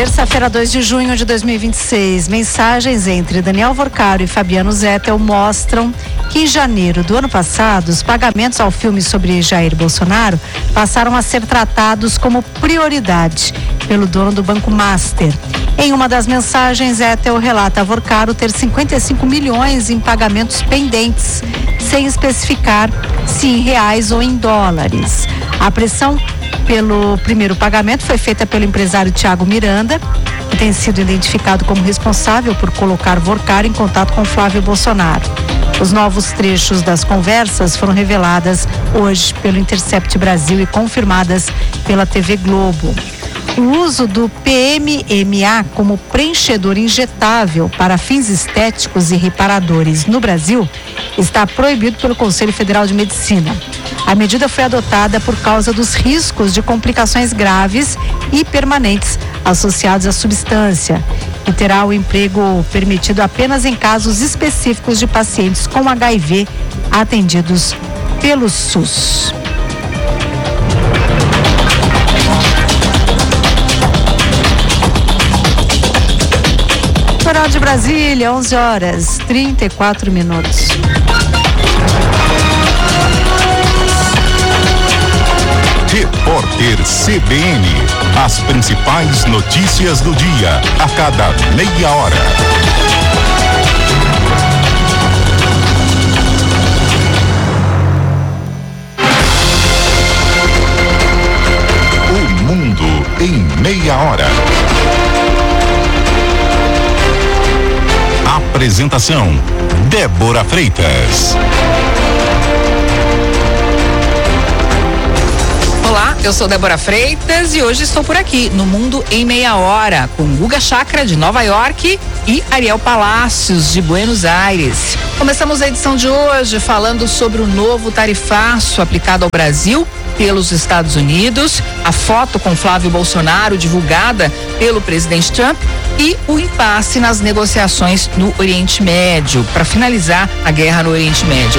Terça-feira, 2 de junho de 2026. Mensagens entre Daniel Vorcaro e Fabiano Zettel mostram que em janeiro do ano passado, os pagamentos ao filme sobre Jair Bolsonaro passaram a ser tratados como prioridade pelo dono do Banco Master. Em uma das mensagens, Zettel relata a Vorcaro ter 55 milhões em pagamentos pendentes, sem especificar se em reais ou em dólares. A pressão pelo primeiro pagamento foi feita pelo empresário Thiago Miranda, que tem sido identificado como responsável por colocar Vorcaro em contato com Flávio Bolsonaro. Os novos trechos das conversas foram reveladas hoje pelo Intercept Brasil e confirmadas pela TV Globo. O uso do PMMA como preenchedor injetável para fins estéticos e reparadores no Brasil está proibido pelo Conselho Federal de Medicina. A medida foi adotada por causa dos riscos de complicações graves e permanentes associados à substância, e terá o emprego permitido apenas em casos específicos de pacientes com HIV atendidos pelo SUS. Horário de Brasília, 11h34. Repórter CBN. As principais notícias do dia, a cada meia hora. O mundo em meia hora. Apresentação: Débora Freitas. Olá, eu sou Débora Freitas e hoje estou por aqui no Mundo em Meia Hora com Guga Chakra de Nova York e Ariel Palacios de Buenos Aires. Começamos a edição de hoje falando sobre o novo tarifaço aplicado ao Brasil pelos Estados Unidos, a foto com Flávio Bolsonaro divulgada pelo presidente Trump e o impasse nas negociações no Oriente Médio, para finalizar a guerra no Oriente Médio.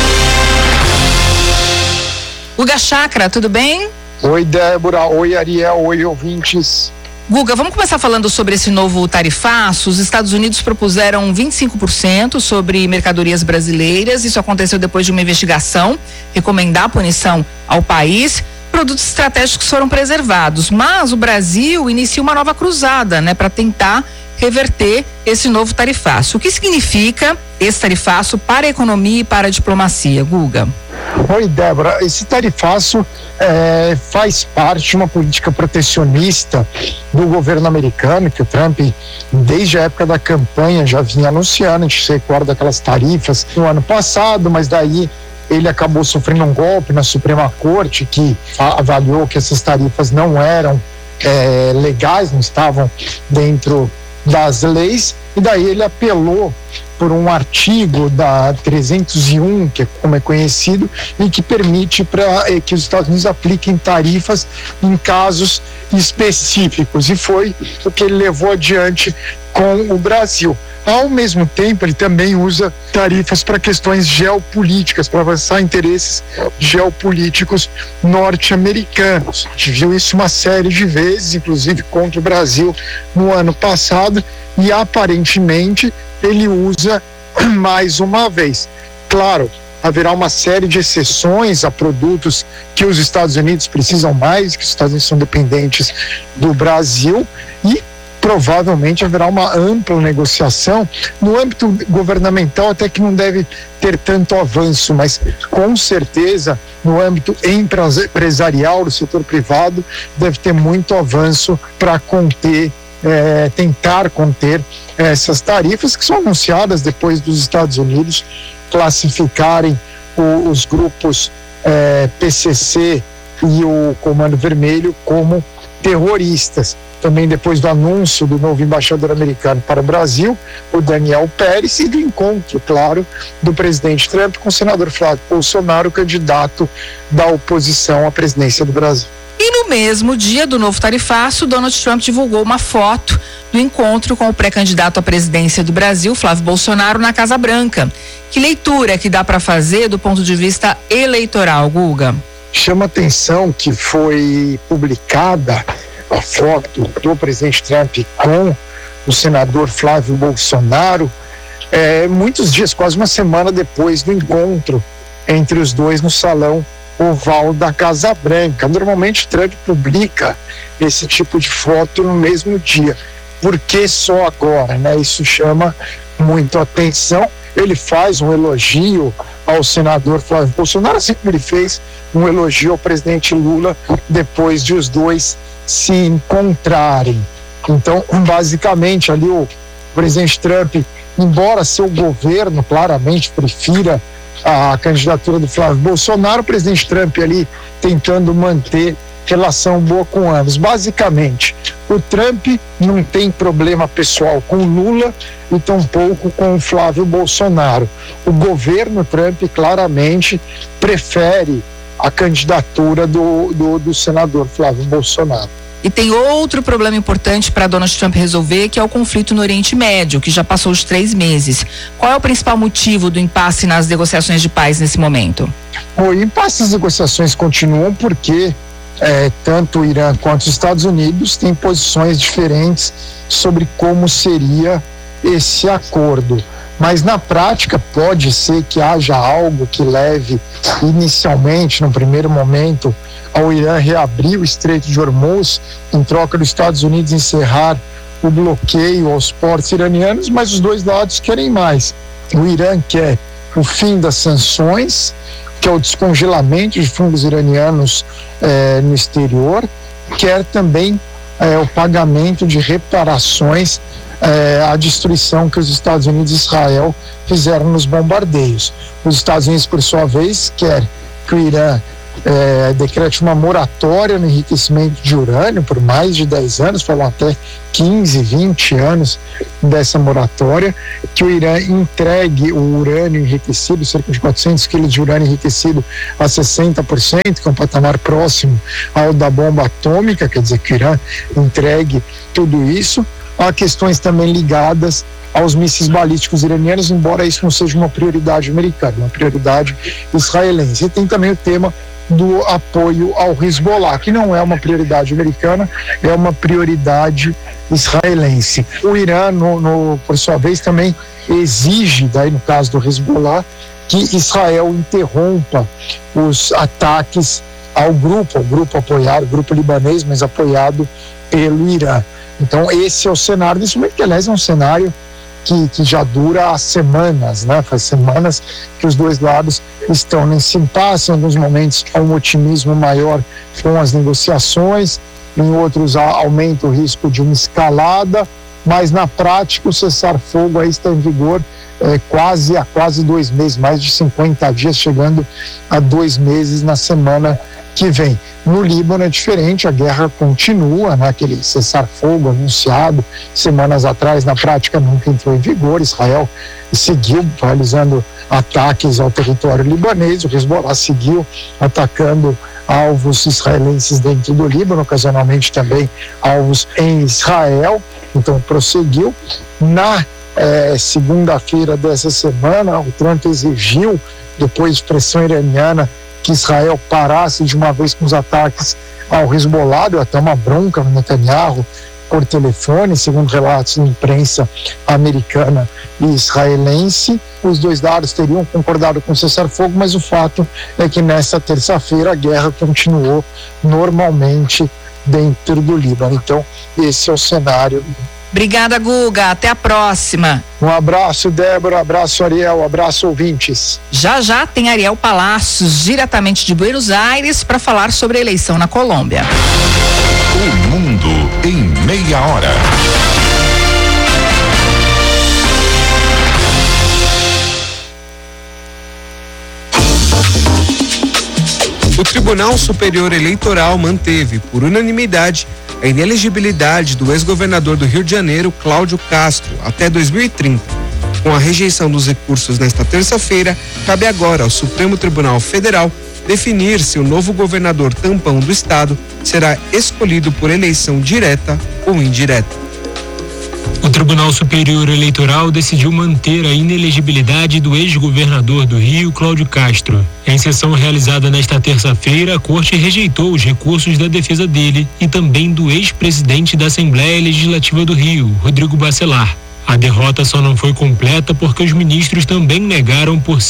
Guga Chakra, tudo bem? Oi, Débora. Oi, Ariel. Oi, ouvintes. Guga, vamos começar falando sobre esse novo tarifaço. Os Estados Unidos propuseram 25% sobre mercadorias brasileiras. Isso aconteceu depois de uma investigação recomendar a punição ao país. Produtos estratégicos foram preservados, mas o Brasil inicia uma nova cruzada, para tentar reverter esse novo tarifaço. O que significa esse tarifaço para a economia e para a diplomacia, Guga? Oi, Débora. Esse tarifaço faz parte de uma política protecionista do governo americano, que o Trump, desde a época da campanha, já vinha anunciando. A gente se recorda aquelas tarifas no ano passado, mas daí ele acabou sofrendo um golpe na Suprema Corte, que avaliou que essas tarifas não eram legais, não estavam dentro das leis, e daí ele apelou por um artigo da 301, que é como é conhecido, e que permite que os Estados Unidos apliquem tarifas em casos específicos, e foi o que ele levou adiante com o Brasil. Ao mesmo tempo, ele também usa tarifas para questões geopolíticas, para avançar interesses geopolíticos norte-americanos. A gente viu isso uma série de vezes, inclusive contra o Brasil no ano passado, e aparentemente ele usa mais uma vez. Claro, haverá uma série de exceções a produtos que os Estados Unidos precisam mais, que os Estados Unidos são dependentes do Brasil, e provavelmente haverá uma ampla negociação no âmbito governamental, até que não deve ter tanto avanço, mas com certeza no âmbito empresarial, do setor privado, deve ter muito avanço para tentar conter essas tarifas que são anunciadas depois dos Estados Unidos classificarem os grupos PCC e o Comando Vermelho como terroristas. Também depois do anúncio do novo embaixador americano para o Brasil, o Daniel Pérez, e do encontro, claro, do presidente Trump com o senador Flávio Bolsonaro, candidato da oposição à presidência do Brasil. E no mesmo dia do novo tarifaço, Donald Trump divulgou uma foto do encontro com o pré-candidato à presidência do Brasil, Flávio Bolsonaro, na Casa Branca. Que leitura que dá para fazer do ponto de vista eleitoral, Guga? Chama atenção que foi publicada a foto do presidente Trump com o senador Flávio Bolsonaro, muitos dias, quase uma semana depois do encontro entre os dois no salão oval da Casa Branca. Normalmente Trump publica esse tipo de foto no mesmo dia. Por que só agora, né? Isso chama muito atenção. Ele faz um elogio ao senador Flávio Bolsonaro, assim como ele fez um elogio ao presidente Lula depois de os dois se encontrarem. Então, basicamente, ali o presidente Trump, embora seu governo claramente prefira a candidatura do Flávio Bolsonaro, o presidente Trump ali tentando manter relação boa com ambos. Basicamente, o Trump não tem problema pessoal com Lula e tampouco com o Flávio Bolsonaro. O governo Trump claramente prefere a candidatura do senador Flávio Bolsonaro. E tem outro problema importante para Donald Trump resolver, que é o conflito no Oriente Médio, que já passou os 3 meses. Qual é o principal motivo do impasse nas negociações de paz nesse momento? O impasse das negociações continuam porque tanto o Irã quanto os Estados Unidos têm posições diferentes sobre como seria esse acordo. Mas na prática pode ser que haja algo que leve inicialmente, no primeiro momento, ao Irã reabrir o Estreito de Hormuz em troca dos Estados Unidos encerrar o bloqueio aos portos iranianos, mas os dois lados querem mais. O Irã quer o fim das sanções, que é o descongelamento de fundos iranianos no exterior, quer também o pagamento de reparações à destruição que os Estados Unidos e Israel fizeram nos bombardeios. Os Estados Unidos, por sua vez, quer que o Irã decrete uma moratória no enriquecimento de urânio por mais de 10 anos, falam até 15, 20 anos dessa moratória, que o Irã entregue o urânio enriquecido, cerca de 400 quilos de urânio enriquecido a 60%, que é um patamar próximo ao da bomba atômica, quer dizer que o Irã entregue tudo isso. Há questões também ligadas aos mísseis balísticos iranianos, embora isso não seja uma prioridade americana, uma prioridade israelense. E tem também o tema do apoio ao Hezbollah, que não é uma prioridade americana, é uma prioridade israelense. O Irã, por sua vez, também exige, daí no caso do Hezbollah, que Israel interrompa os ataques ao grupo apoiado, grupo libanês, mas apoiado pelo Irã. Então esse é o cenário desse momento, que aliás é um cenário que já dura há semanas, né? Faz semanas que os dois lados estão nesse impasse. Em alguns momentos há um otimismo maior com as negociações, em outros aumenta o risco de uma escalada, mas na prática o cessar-fogo aí está em vigor há quase 2 meses, mais de 50 dias, chegando a 2 meses na semana que vem. No Líbano é diferente, a guerra continua, né? Aquele cessar-fogo anunciado semanas atrás, na prática nunca entrou em vigor. Israel seguiu realizando ataques ao território libanês, o Hezbollah seguiu atacando alvos israelenses dentro do Líbano, ocasionalmente também alvos em Israel, então prosseguiu. Na segunda-feira dessa semana, o Trump exigiu, depois de pressão iraniana, que Israel parasse de uma vez com os ataques ao Hezbollah. Deu até uma bronca no Netanyahu por telefone, segundo relatos da imprensa americana e israelense. Os dois lados teriam concordado com o cessar-fogo, mas o fato é que nessa terça-feira a guerra continuou normalmente dentro do Líbano. Então, esse é o cenário. Obrigada, Guga. Até a próxima. Um abraço, Débora. Abraço, Ariel. Abraço, ouvintes. Já tem Ariel Palacios, diretamente de Buenos Aires, para falar sobre a eleição na Colômbia. O mundo em meia hora. O Tribunal Superior Eleitoral manteve, por unanimidade, a inelegibilidade do ex-governador do Rio de Janeiro, Cláudio Castro, até 2030. Com a rejeição dos recursos nesta terça-feira, cabe agora ao Supremo Tribunal Federal definir se o novo governador tampão do estado será escolhido por eleição direta ou indireta. O Tribunal Superior Eleitoral decidiu manter a inelegibilidade do ex-governador do Rio, Cláudio Castro. Em sessão realizada nesta terça-feira, a Corte rejeitou os recursos da defesa dele e também do ex-presidente da Assembleia Legislativa do Rio, Rodrigo Bacelar. A derrota só não foi completa porque os ministros também negaram por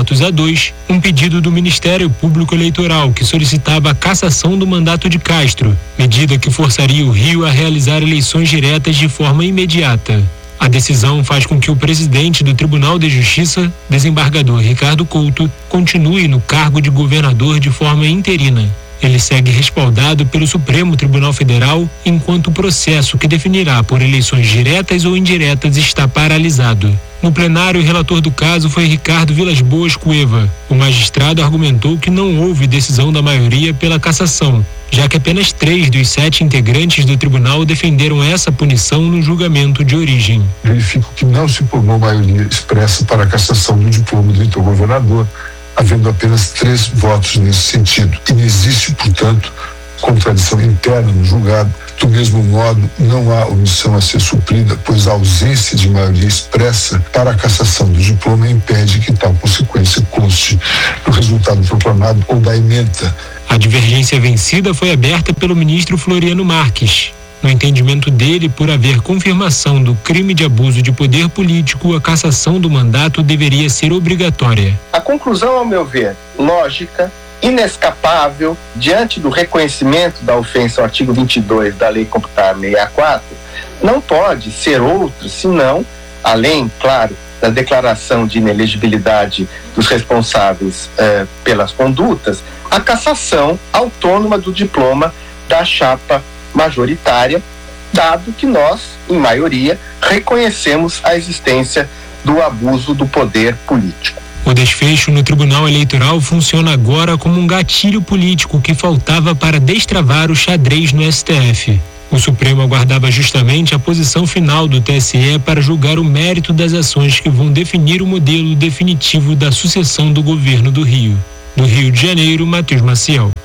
5-2 um pedido do Ministério Público Eleitoral que solicitava a cassação do mandato de Castro, medida que forçaria o Rio a realizar eleições diretas de forma imediata. A decisão faz com que o presidente do Tribunal de Justiça, desembargador Ricardo Couto, continue no cargo de governador de forma interina. Ele segue respaldado pelo Supremo Tribunal Federal, enquanto o processo que definirá por eleições diretas ou indiretas está paralisado. No plenário, o relator do caso foi Ricardo Vilas Boas Cueva. O magistrado argumentou que não houve decisão da maioria pela cassação, já que apenas 3 dos 7 integrantes do tribunal defenderam essa punição no julgamento de origem. Verifico que não se formou maioria expressa para a cassação do diploma do então governador, havendo apenas 3 votos nesse sentido. E não existe, portanto, contradição interna no julgado. Do mesmo modo, não há omissão a ser suprida, pois a ausência de maioria expressa para a cassação do diploma impede que tal consequência conste no resultado proclamado ou da ementa. A divergência vencida foi aberta pelo ministro Floriano Marques. No entendimento dele, por haver confirmação do crime de abuso de poder político, a cassação do mandato deveria ser obrigatória. A conclusão, ao meu ver, lógica, inescapável, diante do reconhecimento da ofensa ao artigo 22 da Lei Complementar 64, não pode ser outro senão, além, claro, da declaração de inelegibilidade dos responsáveis pelas condutas, a cassação autônoma do diploma da chapa majoritária, dado que nós, em maioria, reconhecemos a existência do abuso do poder político. O desfecho no Tribunal Eleitoral funciona agora como um gatilho político que faltava para destravar o xadrez no STF. O Supremo aguardava justamente a posição final do TSE para julgar o mérito das ações que vão definir o modelo definitivo da sucessão do governo do Rio. Do Rio de Janeiro, Matheus Maciel.